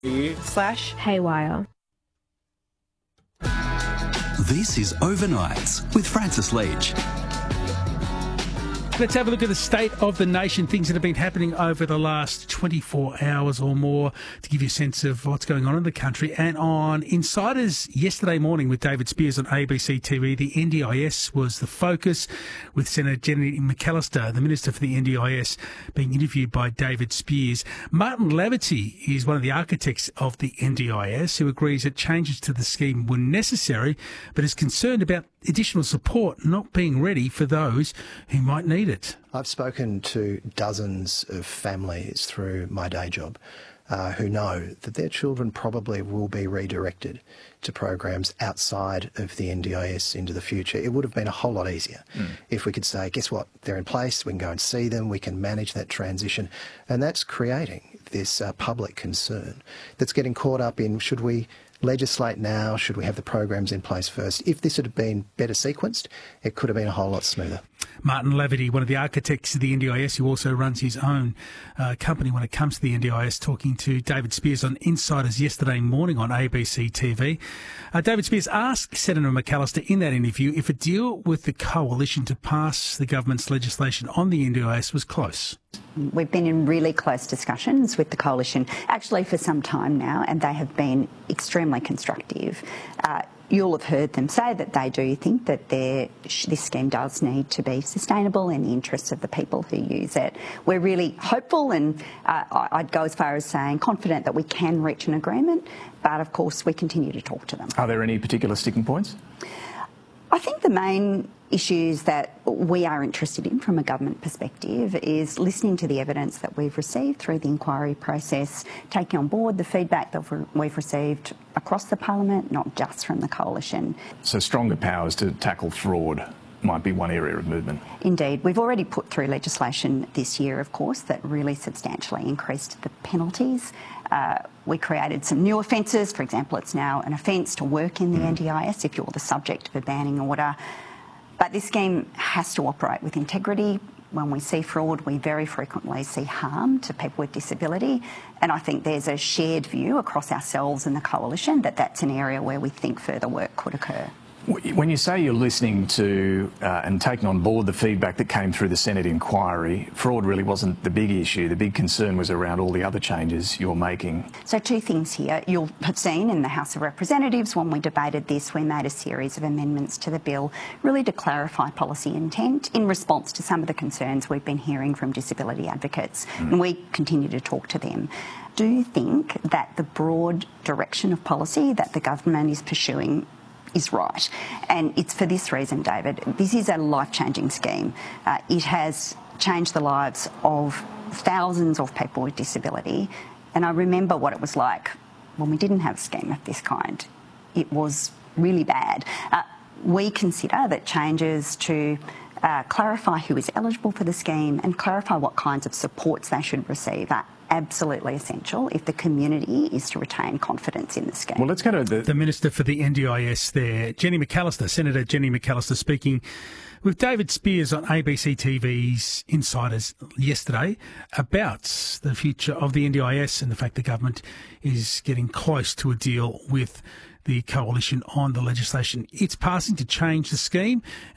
/haywire. This is Overnights with Francis Leach. Let's have a look at the state of the nation, things that have been happening over the last 24 hours or more to give you a sense of what's going on in the country. And on Insiders yesterday morning with David Speers on ABC TV, the NDIS was the focus, with Senator Jenny McAllister, the Minister for the NDIS, being interviewed by David Speers. Martin Laverty is one of the architects of the NDIS, who agrees that changes to the scheme were necessary, but is concerned about additional support not being ready for those who might need it. I've spoken to dozens of families through my day job who know that their children probably will be redirected to programs outside of the NDIS into the future. It would have been a whole lot easier if we could say, guess what, they're in place, we can go and see them, we can manage that transition. And that's creating this public concern that's getting caught up in, should we legislate now? Should we have the programs in place first? If this had been better sequenced, it could have been a whole lot smoother. Martin Laverty, one of the architects of the NDIS, who also runs his own company when it comes to the NDIS, talking to David Speers on Insiders yesterday morning on ABC TV. David Speers asked Senator McAllister in that interview if a deal with the coalition to pass the government's legislation on the NDIS was close. We've been in really close discussions with the coalition, actually for some time now, and they have been extremely constructive. You'll have heard them say that they do think that this scheme does need to be sustainable in the interests of the people who use it. We're really hopeful, and I'd go as far as saying confident that we can reach an agreement, but of course we continue to talk to them. Are there any particular sticking points? I think the main issues that we are interested in from a government perspective is listening to the evidence that we've received through the inquiry process, taking on board the feedback that we've received across the parliament, not just from the coalition. So stronger powers to tackle fraud might be one area of movement. Indeed. We've already put through legislation this year, of course, that really substantially increased the penalties. We created some new offences. For example, it's now an offence to work in the NDIS if you're the subject of a banning order. But this scheme has to operate with integrity. When we see fraud, we very frequently see harm to people with disability. And I think there's a shared view across ourselves and the coalition that that's an area where we think further work could occur. When you say you're listening to and taking on board the feedback that came through the Senate inquiry, fraud really wasn't the big issue. The big concern was around all the other changes you're making. So two things here. You'll have seen in the House of Representatives when we debated this, we made a series of amendments to the bill really to clarify policy intent in response to some of the concerns we've been hearing from disability advocates. And we continue to talk to them. Do you think that the broad direction of policy that the government is pursuing is right? And it's for this reason, David. This is a life-changing scheme. It has changed the lives of thousands of people with disability. And I remember what it was like when we didn't have a scheme of this kind. It was really bad. We consider that changes to clarify who is eligible for the scheme and clarify what kinds of supports they should receive are absolutely essential if the community is to retain confidence in the scheme. Well, let's go to the Minister for the NDIS there, Jenny McAllister, Senator Jenny McAllister, speaking with David Speers on ABC TV's Insiders yesterday about the future of the NDIS and the fact the government is getting close to a deal with the coalition on the legislation it's passing to change the scheme.